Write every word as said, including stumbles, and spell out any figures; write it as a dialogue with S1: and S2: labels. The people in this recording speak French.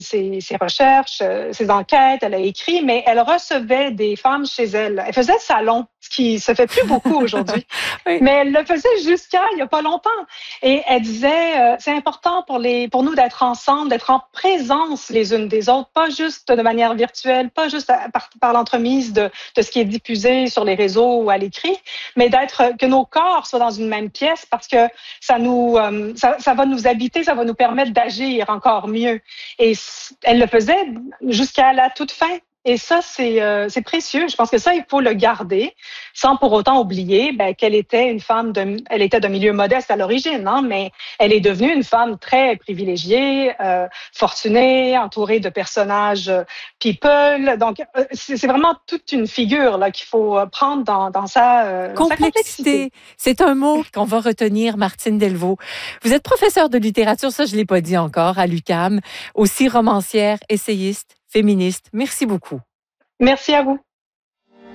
S1: ses, ses recherches, euh, ses enquêtes, elle a écrit, mais elle recevait des femmes chez elle. Elle faisait le salon, ce qui se fait plus beaucoup aujourd'hui.
S2: Oui.
S1: Mais elle le faisait jusqu'à il y a pas longtemps. Et elle disait, euh, c'est important pour les, pour nous d'être ensemble, d'être en présence les unes des autres, pas juste de manière virtuelle, pas juste à- par, par l'entremise de, de ce qui est diffusé sur les réseaux ou à l'écrit, mais d'être, que nos corps soient dans une même pièce parce que ça nous, euh, ça, ça va nous habiter, ça va nous permettre d'agir encore mieux. Et c- elle le faisait jusqu'à la toute fin. Et ça, c'est euh, c'est précieux. Je pense que ça, il faut le garder, sans pour autant oublier ben, qu'elle était une femme de, elle était d'un milieu modeste à l'origine, hein, mais elle est devenue une femme très privilégiée, euh, fortunée, entourée de personnages euh, people. Donc, euh, c'est c'est vraiment toute une figure là qu'il faut euh, prendre dans, dans sa euh, dans sa complexité.
S2: Complexité, c'est un mot qu'on va retenir, Martine Delvaux. Vous êtes professeure de littérature, ça je ne l'ai pas dit encore, à l'U Q A M, aussi romancière, essayiste, féministe. Merci beaucoup.
S1: Merci à vous.